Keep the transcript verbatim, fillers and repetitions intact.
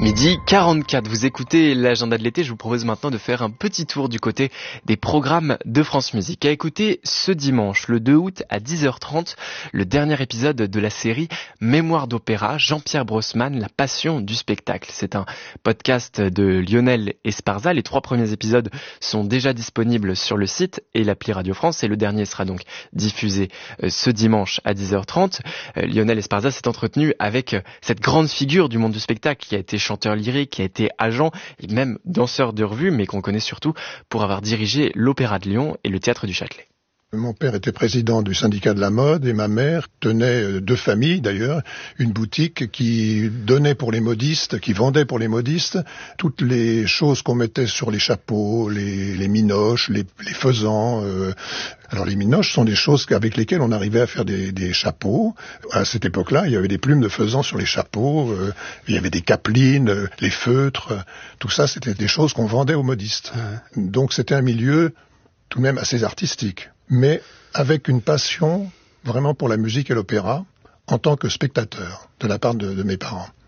Midi quarante-quatre, vous écoutez l'agenda de l'été, je vous propose maintenant de faire un petit tour du côté des programmes de France Musique. À écouter ce dimanche, le deux août à dix heures trente, le dernier épisode de la série Mémoire d'opéra, Jean-Pierre Brossman, La passion du spectacle. C'est un podcast de Lionel Esparza, les trois premiers épisodes sont déjà disponibles sur le site et l'appli Radio France et le dernier sera donc diffusé ce dimanche à dix heures trente. Lionel Esparza s'est entretenu avec cette grande figure du monde du spectacle qui a été chanteur lyrique, qui a été agent et même danseur de revue, mais qu'on connaît surtout pour avoir dirigé l'Opéra de Lyon et le Théâtre du Châtelet. Mon père était président du syndicat de la mode et ma mère tenait, deux familles d'ailleurs, une boutique qui donnait pour les modistes, qui vendait pour les modistes toutes les choses qu'on mettait sur les chapeaux, les, les minoches, les, les faisans. Euh. Alors les minoches sont des choses avec lesquelles on arrivait à faire des, des chapeaux. À cette époque-là, il y avait des plumes de faisan sur les chapeaux, euh, il y avait des capelines, euh, les feutres. Tout ça, c'était des choses qu'on vendait aux modistes. Donc c'était un milieu tout de même assez artistique, mais avec une passion vraiment pour la musique et l'opéra en tant que spectateur de la part de, de mes parents.